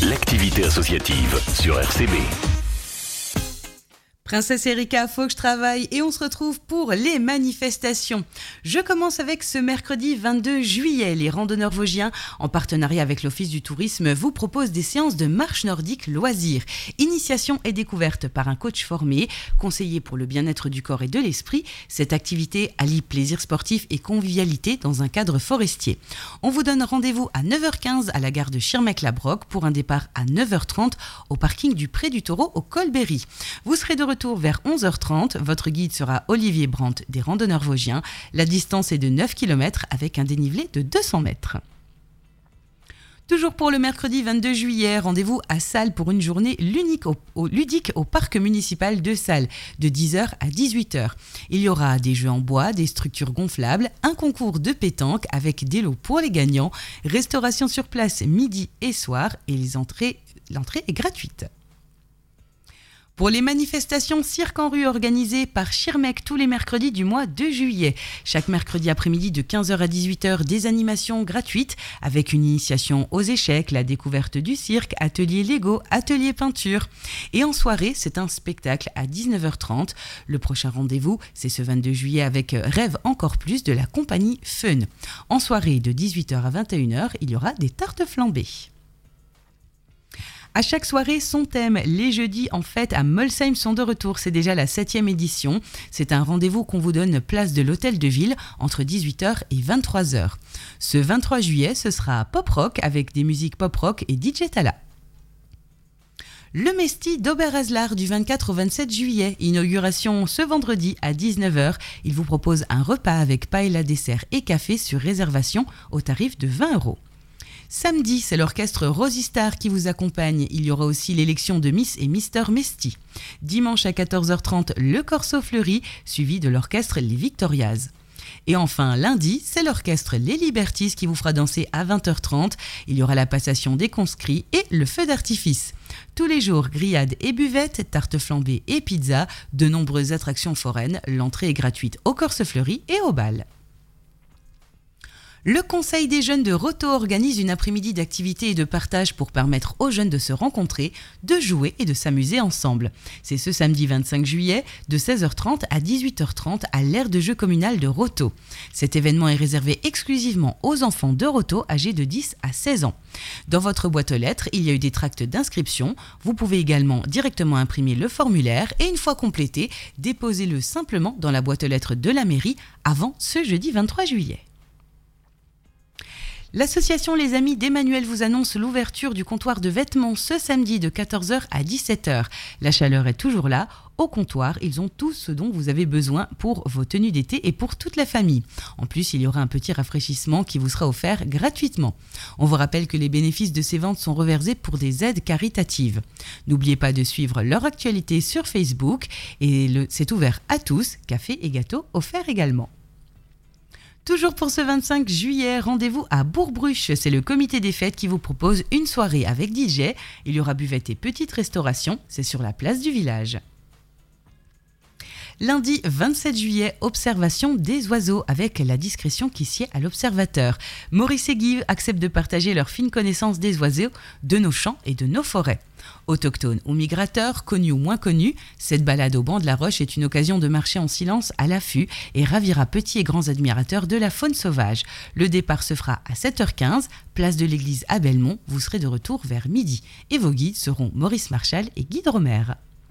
L'activité associative sur RCB. Princesse Erika, faut que je travaille et on se retrouve pour les manifestations. Je commence avec ce mercredi 22 juillet. Les randonneurs vosgiens, en partenariat avec l'Office du tourisme, vous proposent des séances de marche nordique loisirs. Initiation et découverte par un coach formé, conseiller pour le bien-être du corps et de l'esprit. Cette activité allie plaisir sportif et convivialité dans un cadre forestier. On vous donne rendez-vous à 9h15 à la gare de Schirmeck-la-Broc pour un départ à 9h30 au parking du Pré du Taureau au Colberry. Vous serez de retour vers 11h30. Votre guide sera Olivier Brandt des randonneurs vosgiens. La distance est de 9 km avec un dénivelé de 200 mètres. Toujours pour le mercredi 22 juillet, rendez-vous à Salles pour une journée ludique au parc municipal de Salles, de 10h à 18h. Il y aura des jeux en bois, des structures gonflables, un concours de pétanque avec des lots pour les gagnants, restauration sur place midi et soir et l'entrée est gratuite. Pour les manifestations cirque en rue organisées par Schirmeck tous les mercredis du mois de juillet. Chaque mercredi après-midi de 15h à 18h, des animations gratuites avec une initiation aux échecs, la découverte du cirque, atelier Lego, atelier peinture. Et en soirée, c'est un spectacle à 19h30. Le prochain rendez-vous, c'est ce 22 juillet avec Rêve encore plus de la compagnie Fun. En soirée de 18h à 21h, il y aura des tartes flambées. À chaque soirée, son thème. Les jeudis en fête à Molsheim sont de retour. C'est déjà la 7e édition. C'est un rendez-vous qu'on vous donne place de l'Hôtel de Ville entre 18h et 23h. Ce 23 juillet, ce sera pop rock avec des musiques pop rock et DJ Tala. Le Mesti d'Oberhaslar du 24 au 27 juillet. Inauguration ce vendredi à 19h. Il vous propose un repas avec paella, dessert et café sur réservation au tarif de 20 €. Samedi, c'est l'orchestre Rosistar qui vous accompagne. Il y aura aussi l'élection de Miss et Mister Mesti. Dimanche à 14h30, le Corso Fleuri, suivi de l'orchestre Les Victorias. Et enfin, lundi, c'est l'orchestre Les Liberties qui vous fera danser à 20h30. Il y aura la passation des conscrits et le feu d'artifice. Tous les jours, grillades et buvettes, tartes flambées et pizzas, de nombreuses attractions foraines. L'entrée est gratuite au Corso Fleuri et au bal. Le Conseil des jeunes de Roto organise une après-midi d'activités et de partage pour permettre aux jeunes de se rencontrer, de jouer et de s'amuser ensemble. C'est ce samedi 25 juillet de 16h30 à 18h30 à l'aire de jeu communal de Roto. Cet événement est réservé exclusivement aux enfants de Roto âgés de 10 à 16 ans. Dans votre boîte aux lettres, il y a eu des tracts d'inscription. Vous pouvez également directement imprimer le formulaire et une fois complété, déposez-le simplement dans la boîte aux lettres de la mairie avant ce jeudi 23 juillet. L'association Les Amis d'Emmanuel vous annonce l'ouverture du comptoir de vêtements ce samedi de 14h à 17h. La chaleur est toujours là. Au comptoir, ils ont tout ce dont vous avez besoin pour vos tenues d'été et pour toute la famille. En plus, il y aura un petit rafraîchissement qui vous sera offert gratuitement. On vous rappelle que les bénéfices de ces ventes sont reversés pour des aides caritatives. N'oubliez pas de suivre leur actualité sur Facebook et c'est ouvert à tous, café et gâteaux offerts également. Toujours pour ce 25 juillet, rendez-vous à Bourg-Bruche. C'est le comité des fêtes qui vous propose une soirée avec DJ. Il y aura buvette et petite restauration. C'est sur la place du village. Lundi 27 juillet, observation des oiseaux avec la discrétion qui sied à l'observateur. Maurice et Guy acceptent de partager leur fine connaissance des oiseaux, de nos champs et de nos forêts. Autochtones ou migrateurs, connus ou moins connus, cette balade au banc de la Roche est une occasion de marcher en silence à l'affût et ravira petits et grands admirateurs de la faune sauvage. Le départ se fera à 7h15, place de l'église à Belmont. Vous serez de retour vers midi. Et vos guides seront Maurice Marchal et Guy Dromer.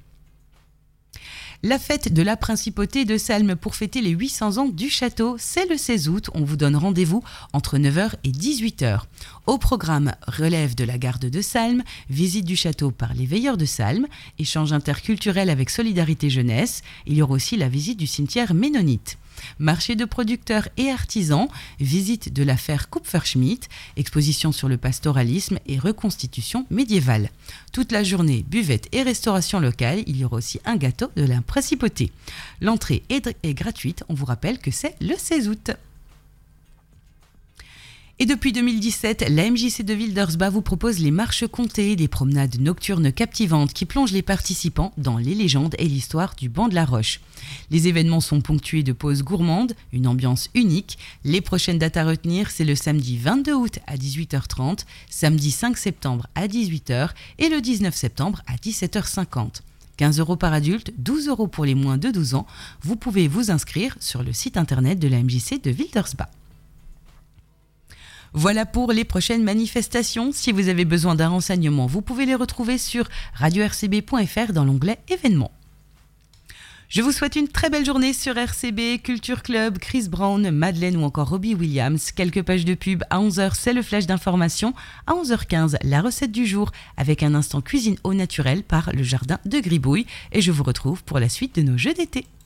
La fête de la Principauté de Salm pour fêter les 800 ans du château, c'est le 16 août. On vous donne rendez-vous entre 9h et 18h. Au programme, relève de la garde de Salm, visite du château par les veilleurs de Salm, échange interculturel avec Solidarité Jeunesse. Il y aura aussi la visite du cimetière ménonite. Marché de producteurs et artisans, visite de la ferre Kupferschmidt, exposition sur le pastoralisme et reconstitution médiévale. Toute la journée, buvette et restauration locale, il y aura aussi un gâteau de la Principauté. L'entrée est gratuite, on vous rappelle que c'est le 16 août. Et depuis 2017, la MJC de Wildersbach vous propose les marches comtées, des promenades nocturnes captivantes qui plongent les participants dans les légendes et l'histoire du banc de la Roche. Les événements sont ponctués de pauses gourmandes, une ambiance unique. Les prochaines dates à retenir, c'est le samedi 22 août à 18h30, samedi 5 septembre à 18h et le 19 septembre à 17h50. 15 € par adulte, 12 € pour les moins de 12 ans. Vous pouvez vous inscrire sur le site internet de la MJC de Wildersbach. Voilà pour les prochaines manifestations. Si vous avez besoin d'un renseignement, vous pouvez les retrouver sur radio-rcb.fr dans l'onglet événements. Je vous souhaite une très belle journée sur RCB, Culture Club, Chris Brown, Madeleine ou encore Robbie Williams. Quelques pages de pub. À 11h, c'est le flash d'information. À 11h15, la recette du jour avec un instant cuisine au naturel par le jardin de Gribouille. Et je vous retrouve pour la suite de nos jeux d'été.